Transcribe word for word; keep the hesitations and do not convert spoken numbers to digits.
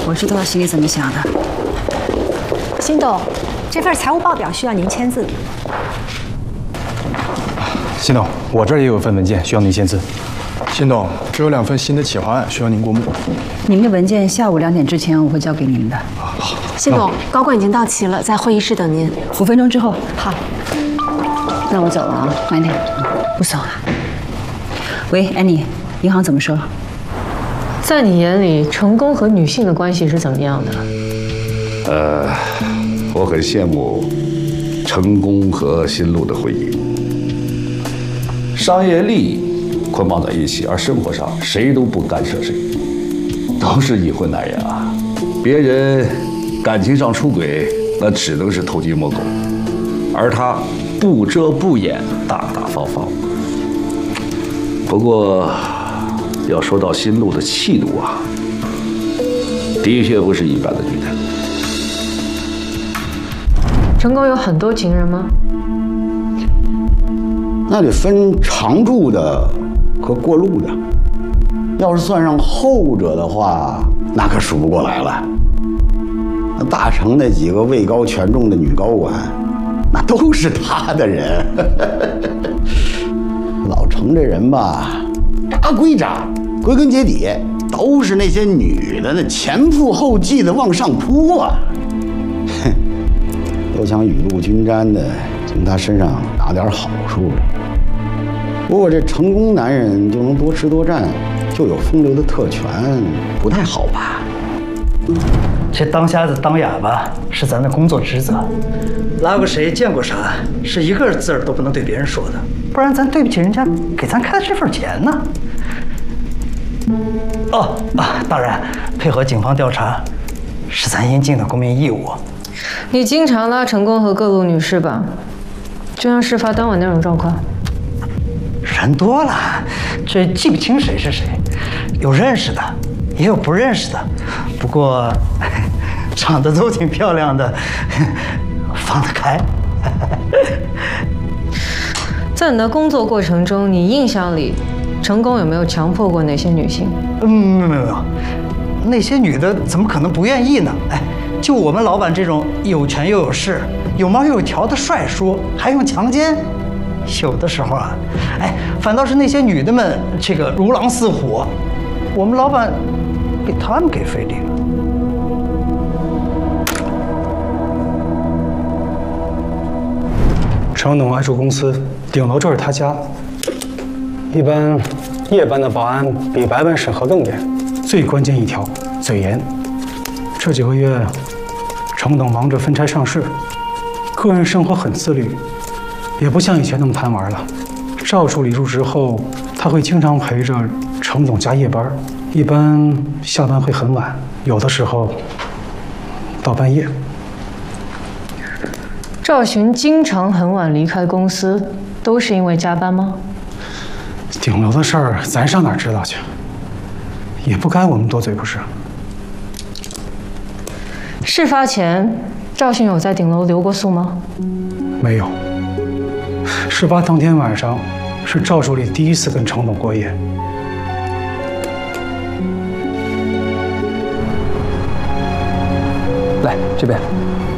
我知道心里怎么想的。 辛董，这份财务报表需要您签字。 辛董，我这儿也有份文件需要您签字。 辛董，这有两份新的企划案需要您过目。 你们的文件下午两点之前我会交给你们的。 好。 辛董，高管已经到齐了，在会议室等您。 五分钟之后。 好。 那我走了啊，慢点。不走了。喂，安妮，银行怎么说？ 在你眼里，成功和女性的关系是怎么样的？ 呃，我很羡慕成功和新路的婚姻，商业利益捆绑在一起，而生活上谁都不干涉谁，都是已婚男人啊。别人感情上出轨，那只能是偷鸡摸狗，而他不遮不掩，大大方方。不过，要说到新路的气度啊，的确不是一般的女人。 成功有很多情人吗？ 那得分常住的和过路的。要是算上后者的话，那可数不过来了。那大成那几个位高权重的女高管，那都是他的人。老程这人吧，渣归渣，归根结底都是那些女的那前赴后继的往上扑啊。哼，都想雨露均沾的从他身上拿点好处。不过这成功男人就能多吃多占，就有风流的特权，不太好吧？ 这当瞎子当哑巴是咱的工作职责，拉过谁见过啥，是一个字儿都不能对别人说的，不然咱对不起人家给咱开的这份钱呢。哦啊，当然，配合警方调查是咱应尽的公民义务。 你经常拉成功和各路女士吧？就像事发当晚那种状况。 人多了，这记不清谁是谁，有认识的，也有不认识的。不过，长得都挺漂亮的，放得开。 在你的工作过程中，你印象里，成功有没有强迫过哪些女性？ 嗯，没有没有没有，那些女的怎么可能不愿意呢？哎，就我们老板这种有权又有势、有毛又有条的帅叔，还用强奸？有的时候啊，哎，反倒是那些女的们这个如狼似虎，我们老板被他们给非礼了。 程董爱住公司，顶楼就是他家。一般夜班的保安比白班审核更严，最关键一条，嘴严。这几个月，程董忙着分拆上市，个人生活很自律。也不像以前那么贪玩了。赵助理入职后，他会经常陪着程总加夜班，一般下班会很晚，有的时候到半夜。 赵寻经常很晚离开公司，都是因为加班吗？ 顶楼的事儿，咱上哪儿知道去？也不该我们多嘴，不是？ 事发前，赵寻有在顶楼留过宿吗？ 没有。事发当天晚上，是赵助理第一次跟程董过夜。 来这边。